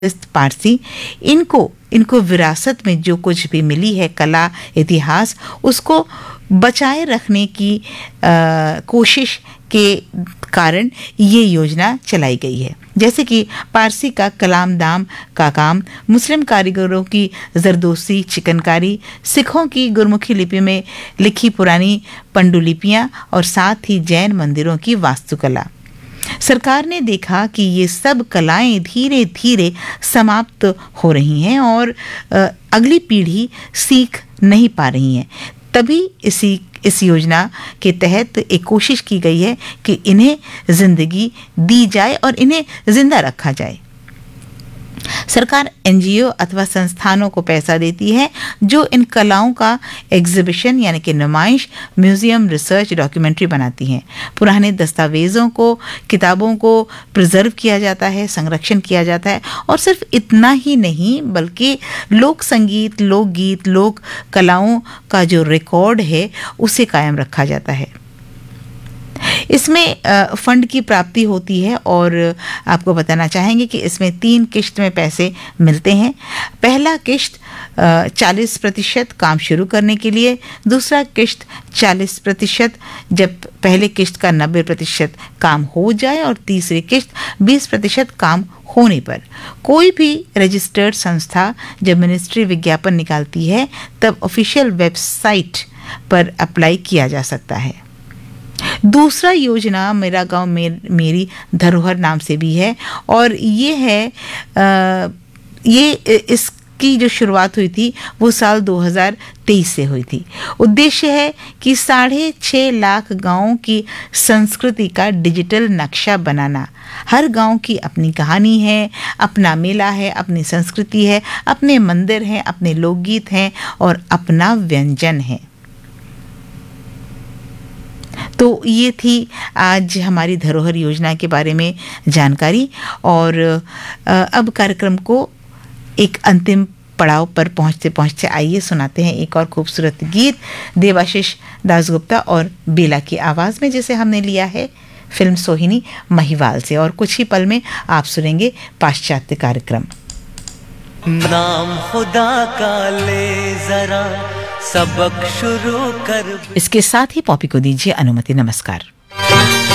पारसी इनको विरासत में जो कुछ भी मिली है, कला, इतिहास, उसको बचाए रखने की कोशिश के कारण ये योजना चलाई गई है। जैसे कि पारसी का कलाम दाम का काम, मुस्लिम कारीगरों की जरदोसी चिकनकारी, सिखों की गुरमुखी लिपि में लिखी पुरानी पंडुलिपियाँ और साथ ही जैन मंदिरों की वास्तुकला। सरकार ने देखा कि ये सब कलाएं धीरे धीरे समाप्त हो रही हैं और अगली पीढ़ी सीख नहीं पा रही है। तभी इस योजना के तहत एक कोशिश की गई है कि इन्हें जिंदगी दी जाए और इन्हें जिंदा रखा जाए। सरकार एनजीओ अथवा संस्थानों को पैसा देती है जो इन कलाओं का एग्जीबिशन यानी कि नुमाइश, म्यूजियम, रिसर्च, डॉक्यूमेंट्री बनाती हैं। पुराने दस्तावेजों को, किताबों को प्रिजर्व किया जाता है, संरक्षण किया जाता है और सिर्फ इतना ही नहीं बल्कि लोक संगीत, लोकगीत, लोक कलाओं का जो रिकॉर्ड है उसे कायम रखा जाता है। इसमें फंड की प्राप्ति होती है और आपको बताना चाहेंगे कि इसमें 3 किश्त में पैसे मिलते हैं। पहला किश्त 40% काम शुरू करने के लिए, दूसरा किश्त 40% जब पहले किश्त का 90% काम हो जाए और तीसरी किश्त 20% काम होने पर। कोई भी रजिस्टर्ड संस्था जब मिनिस्ट्री विज्ञापन निकालती है तब ऑफिशियल वेबसाइट पर अप्लाई किया जा सकता है। दूसरा योजना मेरा गांव मेरी धरोहर नाम से भी है और इसकी जो शुरुआत हुई थी वो साल 2023 से हुई थी। उद्देश्य है कि 6.5 लाख गांवों की संस्कृति का डिजिटल नक्शा बनाना। हर गांव की अपनी कहानी है, अपना मेला है, अपनी संस्कृति है, अपने मंदिर हैं, अपने लोकगीत हैं और अपना व्यंजन है। तो ये थी आज हमारी धरोहर योजना के बारे में जानकारी और अब कार्यक्रम को एक अंतिम पड़ाव पर पहुंचते पहुंचते आइए सुनाते हैं एक और खूबसूरत गीत देवाशीष दासगुप्ता और बेला की आवाज़ में, जिसे हमने लिया है फिल्म सोहिनी महिवाल से। और कुछ ही पल में आप सुनेंगे पाश्चात्य कार्यक्रम। नाम खुदा का ले जरा सबक शुरू कर। इसके साथ ही पॉपी को दीजिए अनुमति। नमस्कार।